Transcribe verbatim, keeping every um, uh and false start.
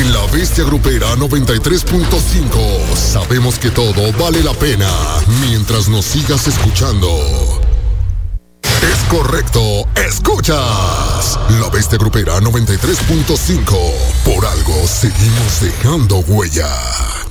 En La Bestia Grupera noventa y tres punto cinco sabemos que todo vale la pena mientras nos sigas escuchando. Es correcto, escuchas La Bestia Grupera noventa y tres punto cinco. Por algo seguimos dejando huella.